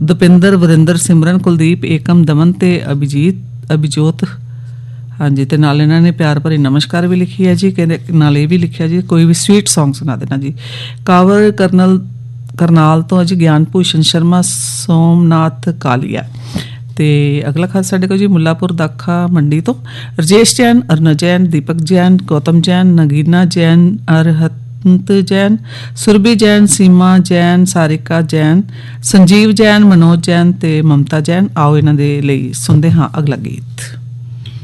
ਦੁਪਿੰਦਰ, ਵਰਿੰਦਰ, ਸਿਮਰਨ, ਕੁਲਦੀਪ, ਏਕਮ, ਦਮਨ ਤੇ ਅਭਿਜੋਤ। ਹਾਂਜੀ, ਤੇ ਨਾਲ ਇਹਨਾਂ ਨੇ ਪਿਆਰ ਭਰੀ ਨਮਸਕਾਰ ਵੀ ਲਿਖੀ ਹੈ ਜੀ। ਕਹਿੰਦੇ ਨਾਲ ਇਹ ਵੀ ਲਿਖਿਆ ਜੀ ਕੋਈ ਵੀ ਸਵੀਟ ਸੌਂਗ ਸੁਣਾ ਦੇਣਾ ਜੀ। ਕਾਵਰ ਕਰਨਾਲ ਤੋਂ ਜੀ ਗਿਆਨ ਭੂਸ਼ਣ ਸ਼ਰਮਾ, ਸੋਮਨਾਥ ਕਾਲੀਆ। ਤੇ ਅਗਲਾ ਖਾਸ ਸਾਡੇ ਕੋਲ ਜੀ ਮੁੱਲਾਪੁਰ ਦਾਖਾ ਮੰਡੀ ਤੋਂ ਰਜੇਸ਼ ਜੈਨ, ਅਰੁਣਾ ਜੈਨ, ਦੀਪਕ ਜੈਨ, ਗੌਤਮ ਜੈਨ, ਨਗੀਨਾ ਜੈਨ, ਅਰਹੰਤ ਜੈਨ, ਸੁਰਭੀ ਜੈਨ, ਸੀਮਾ ਜੈਨ, ਸਾਰਿਕਾ ਜੈਨ, ਸੰਜੀਵ ਜੈਨ, ਮਨੋਜ ਜੈਨ ਤੇ ਮਮਤਾ ਜੈਨ। ਆਓ ਇਹਨਾਂ ਦੇ ਲਈ ਸੁਣਦੇ ਹਾਂ ਅਗਲਾ ਗੀਤ।